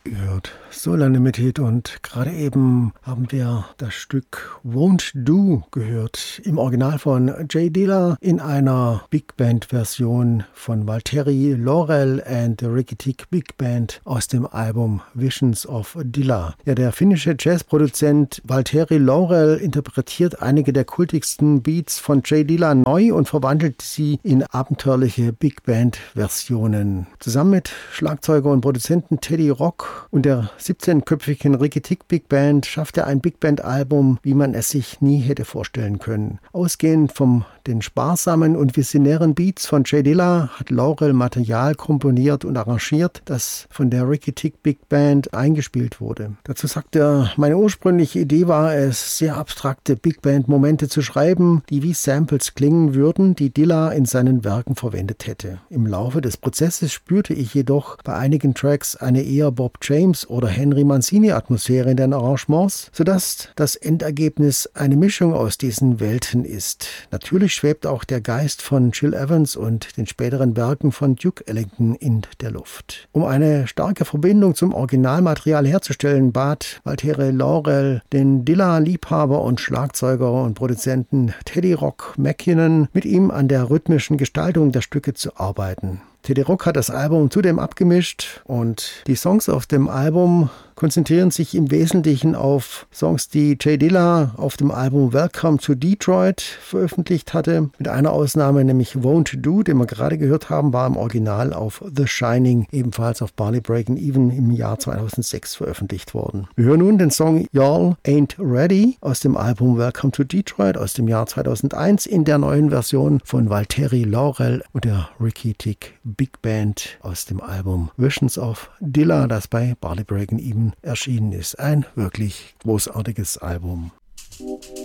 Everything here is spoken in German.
Gehört Soul Unlimited und gerade eben haben wir das Stück Won't Do gehört, im Original von Jay Dilla in einer Big Band Version von Valtteri Laurel and the Ricky Tick Big Band aus dem Album Visions of Dilla. Ja, der finnische Jazzproduzent Valtteri Laurel interpretiert einige der kultigsten Beats von Jay Dilla neu und verwandelt sie in abenteuerliche Big Band Versionen. Zusammen mit Schlagzeuger und Produzenten Teddy Rock und der 17-köpfigen Ricky Tick Big Band schafft er ein Big Band Album, wie man es sich nie hätte vorstellen können. Ausgehend von den sparsamen und visionären Beats von Jay Dilla hat Laurel Material komponiert und arrangiert, das von der Ricky Tick Big Band eingespielt wurde. Dazu sagt er, meine ursprüngliche Idee war es, sehr abstrakte Big Band Momente zu schreiben, die wie Samples klingen würden, die Dilla in seinen Werken verwendet hätte. Im Laufe des Prozesses spürte ich jedoch bei einigen Tracks eine eher Bob James oder Henry Mancini Atmosphäre in den Arrangements, sodass das Endergebnis eine Mischung aus diesen Welten ist. Natürlich schwebt auch der Geist von Gil Evans und den späteren Werken von Duke Ellington in der Luft. Um eine starke Verbindung zum Originalmaterial herzustellen, bat Valtteri Laurel den Dilla-Liebhaber und Schlagzeuger und Produzenten Teddy Rock McKinnon, mit ihm an der rhythmischen Gestaltung der Stücke zu arbeiten. Teddy Rock hat das Album zudem abgemischt und die Songs auf dem Album konzentrieren sich im Wesentlichen auf Songs, die Jay Dilla auf dem Album Welcome to Detroit veröffentlicht hatte. Mit einer Ausnahme, nämlich Won't Do, den wir gerade gehört haben, war im Original auf The Shining, ebenfalls auf Barley Breakin' Even im Jahr 2006 veröffentlicht worden. Wir hören nun den Song Y'all Ain't Ready aus dem Album Welcome to Detroit aus dem Jahr 2001 in der neuen Version von Valtteri Laurel und der Ricky Tick Big Band aus dem Album Visions of Dilla, das bei Barley Breakin' Even erschienen ist. Ein wirklich großartiges Album.